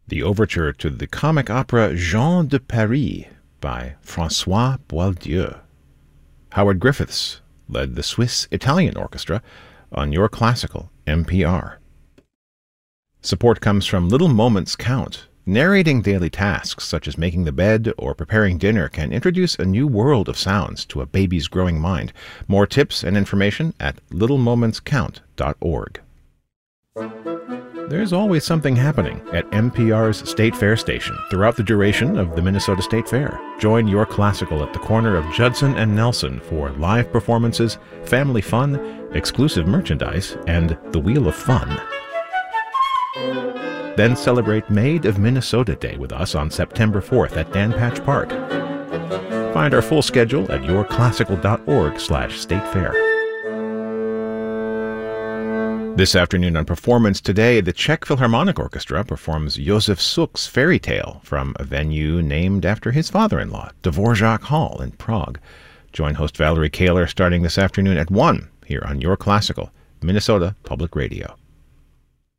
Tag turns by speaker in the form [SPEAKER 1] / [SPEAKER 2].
[SPEAKER 1] the overture to the comic opera Jean de Paris by François Boieldieu. Howard Griffiths led the Swiss-Italian Orchestra on Your Classical, NPR. Support comes from Little Moments Count. Narrating daily tasks such as making the bed or preparing dinner can introduce a new world of sounds to a baby's growing mind. More tips and information at littlemomentscount.org. There's always something happening at NPR's State Fair station throughout the duration of the Minnesota State Fair. Join Your Classical at the corner of Judson and Nelson for live performances, family fun, exclusive merchandise, and the Wheel of Fun. Then celebrate Made of Minnesota Day with us on September 4th at Dan Patch Park. Find our full schedule at yourclassical.org/statefair. This afternoon on Performance Today, the Czech Philharmonic Orchestra performs Josef Suk's Fairy Tale from a venue named after his father-in-law, Dvorak Hall in Prague. Join host Valerie Kaler starting this afternoon at 1 here on Your Classical, Minnesota Public Radio.